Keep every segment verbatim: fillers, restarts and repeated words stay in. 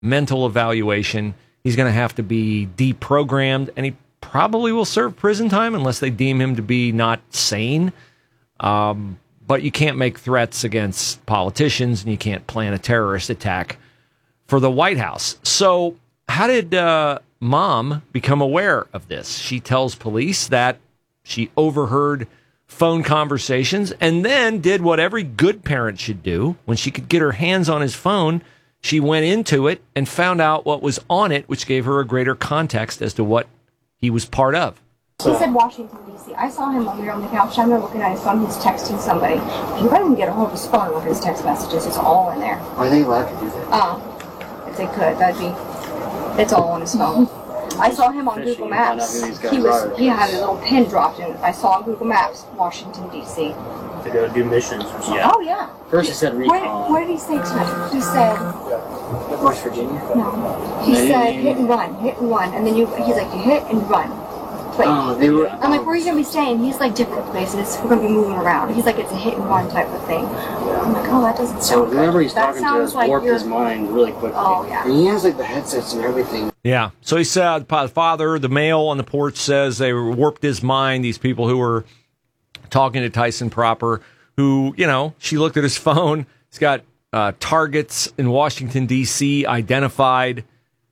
mental evaluation. He's going to have to be deprogrammed, and he probably will serve prison time unless they deem him to be not sane. Um, but you can't make threats against politicians, and you can't plan a terrorist attack for the White House. So how did uh, Mom become aware of this? She tells police that she overheard phone conversations and then did what every good parent should do. When she could get her hands on his phone, she went into it and found out what was on it, which gave her a greater context as to what he was part of. He said Washington, D C I saw him when we were on the couch. I'm not looking at his phone. He's texting somebody. You better even get a hold of his phone and look at his text messages. It's all in there. Are they allowed to do that? Uh, if they could, that'd be... It's all on his phone. I saw him on Google Maps. He was he had a little pin dropped in. I saw on Google Maps, Washington, D C To go do missions or something. Yeah. Oh, yeah. First he said recon. What, what did he say to me? He said... West Virginia? No. He said hit and run, hit and run. And then you, he's like, you hit and run. Like, oh, they were... I'm like, where are you going to be staying? He's like, different places. We're going to be moving around. He's like, it's a hit and run type of thing. I'm like, oh, that doesn't sound So whoever good. he's That talking to sounds has like warped you're- his mind really quickly. Oh, yeah. And he has like the headsets and everything. Yeah. So he said, the father, the male on the porch says they warped his mind. These people who were talking to Tyson Proper, who, you know, she looked at his phone. He's got uh, targets in Washington, D C identified.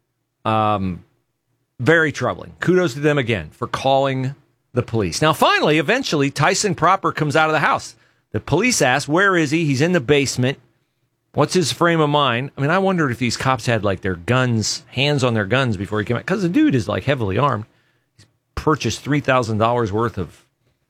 Um, very troubling. Kudos to them again for calling the police. Now, finally, eventually, Tyson Proper comes out of the house. The police ask, where is he? He's in the basement. What's his frame of mind? I mean, I wondered if these cops had like their guns, hands on their guns before he came out. Because the dude is like heavily armed. He's purchased three thousand dollars worth of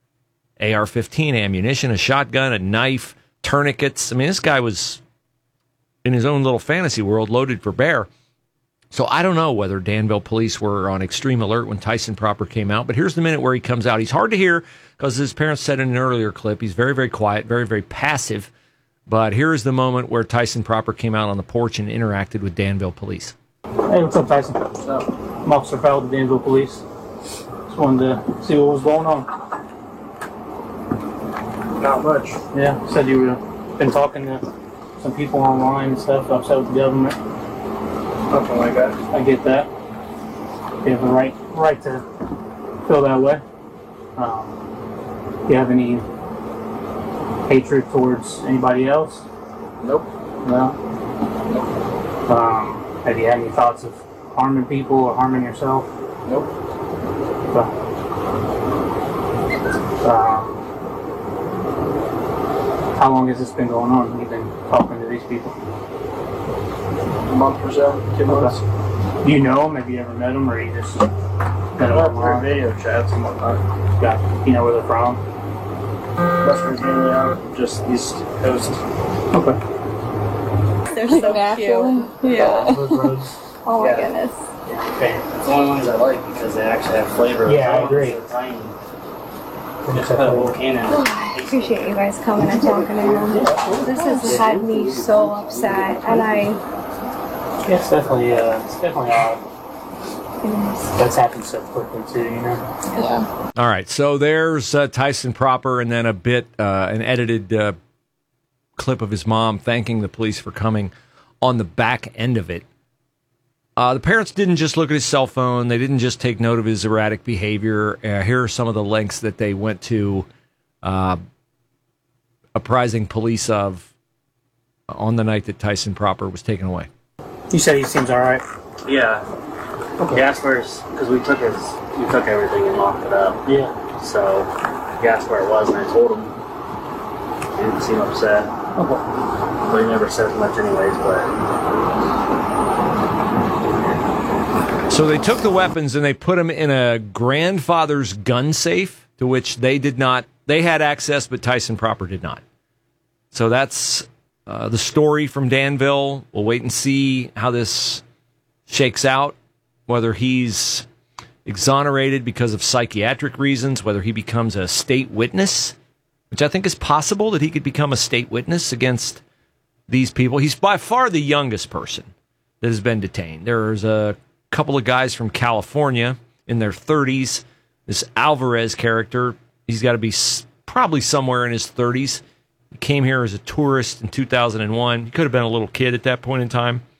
A R fifteen ammunition, a shotgun, a knife, tourniquets. I mean, this guy was in his own little fantasy world loaded for bear. So I don't know whether Danville police were on extreme alert when Tyson Proper came out, but here's the minute where he comes out. He's hard to hear because his parents said in an earlier clip, he's very, very quiet, very, very passive. But here's the moment where Tyson Proper came out on the porch and interacted with Danville police. Hey, what's up, Tyson? What's up? I'm Officer Powell with Danville Police. Just wanted to see what was going on. Not much. Yeah, said you were been talking to some people online and stuff, upset with the government. Nothing like that. I get that. You have the right right to feel that way. Um, do you have any hatred towards anybody else? Nope. No? Nope. Um, have you had any thoughts of harming people or harming yourself? Nope. Okay. Um, how long has this been going on? You've been talking to these people? A month or so. Two months. Okay. Do you know them? Have you ever met them, or you just met them Up through online? video chats and whatnot. Got it. You know where they're from? West Virginia, just East Coast. Okay. They're so cute. Yeah. Those roads. Oh, my Yeah. goodness. Okay. It's the only ones I like because they actually have flavor. Yeah, I agree. They're tiny. We're just Put a at little the- can Oh, in. I appreciate you guys coming and talking to him. This has had me so upset, and I... Yeah, it's definitely, uh, it's definitely odd. Goodness. That's happened so quickly too, you know. Yeah. All right, so there's uh, Tyson Proper, and then a bit, uh, an edited uh, clip of his mom thanking the police for coming on the back end of it. Uh, the parents didn't just look at his cell phone. They didn't just take note of his erratic behavior. Uh, here are some of the lengths that they went to uh, apprising police of on the night that Tyson Proper was taken away. You said he seems all right. Yeah. Okay. He asked where his, because we took his, we took everything and locked it up. Yeah. So he asked where it was, and I told him. He didn't seem upset. Okay. But he never said much, anyways. But So they took the weapons and they put them in a grandfather's gun safe, to which they did not. They had access, but Tyson Proper did not. So that's uh, the story from Danville. We'll wait and see how this shakes out, whether he's exonerated because of psychiatric reasons, whether he becomes a state witness, which I think is possible that he could become a state witness against these people. He's by far the youngest person that has been detained. There's a couple of guys from California in their thirties. This Alvarez character, he's got to be probably somewhere in his thirties. He came here as a tourist in two thousand one. He could have been a little kid at that point in time.